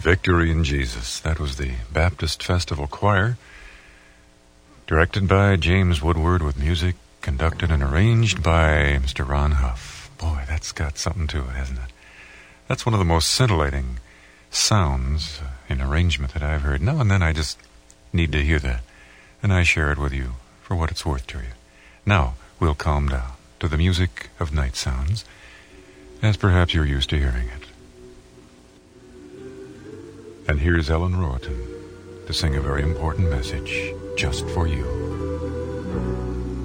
Victory in Jesus. That was the Baptist Festival Choir, directed by James Woodward with music conducted and arranged by Mr. Ron Huff. Boy, that's got something to it, hasn't it? That's one of the most scintillating sounds in arrangement that I've heard. Now and then I just need to hear that, and I share it with you for what it's worth to you. Now, we'll calm down to the music of night sounds, as perhaps you're used to hearing it. And here's Ellen Roaton to sing a very important message just for you.